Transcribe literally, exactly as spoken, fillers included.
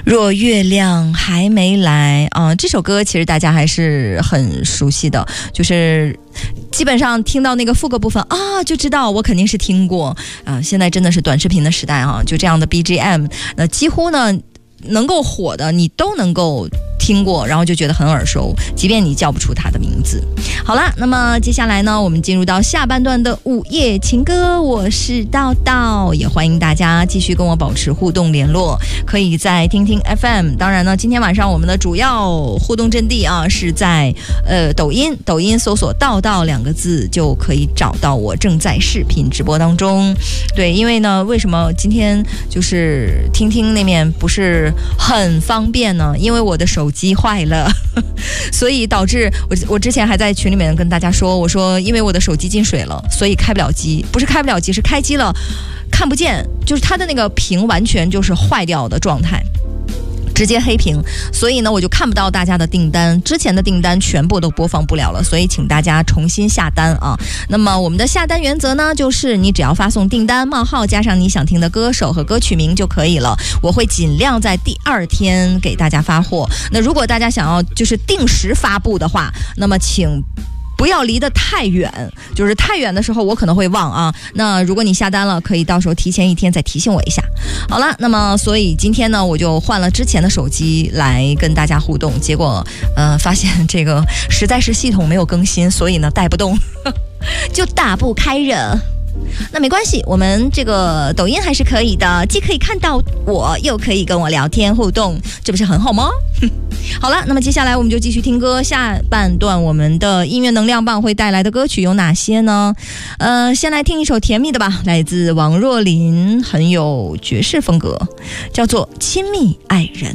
若月亮还没来啊、呃，这首歌其实大家还是很熟悉的，就是基本上听到那个副歌部分啊，就知道我肯定是听过啊、呃。现在真的是短视频的时代啊，就这样的 B G M， 那几乎呢能够火的你都能够听过，然后就觉得很耳熟，即便你叫不出它的名字。好啦，那么接下来呢，我们进入到下半段的午夜情歌，我是道道，也欢迎大家继续跟我保持互动联络，可以在听听 F M。当然呢，今天晚上我们的主要互动阵地啊是在呃抖音，抖音搜索道道两个字就可以找到我，正在视频直播当中。对，因为呢，为什么今天就是听听那面不是很方便呢？因为我的手机坏了，所以导致我我之前还在群里面跟大家说，我说因为我的手机进水了，所以开不了机，不是开不了机，是开机了看不见，就是它的那个屏完全就是坏掉的状态。直接黑屏，所以呢我就看不到大家的订单，之前的订单全部都播放不了了，所以请大家重新下单啊。那么我们的下单原则呢，就是你只要发送订单冒号加上你想听的歌手和歌曲名就可以了，我会尽量在第二天给大家发货。那如果大家想要就是定时发布的话，那么请不要离得太远，就是太远的时候我可能会忘啊。那如果你下单了，可以到时候提前一天再提醒我一下。好了，那么所以今天呢，我就换了之前的手机来跟大家互动，结果呃发现这个实在是系统没有更新，所以呢带不动，就打不开了。那没关系，我们这个抖音还是可以的，既可以看到我，又可以跟我聊天互动，这不是很好吗？好了，那么接下来我们就继续听歌。下半段我们的音乐能量棒会带来的歌曲有哪些呢？呃，先来听一首甜蜜的吧，来自王若琳，很有爵士风格，叫做《亲密爱人》。